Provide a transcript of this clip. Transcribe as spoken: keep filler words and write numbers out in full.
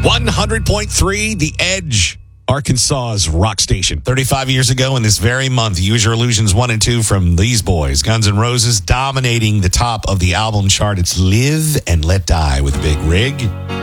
one hundred point three The Edge, Arkansas's rock station. thirty-five years ago in this very month, Use Your Illusions one and two from these boys, Guns N' Roses, dominating the top of the album chart. It's Live and Let Die with Big Rig.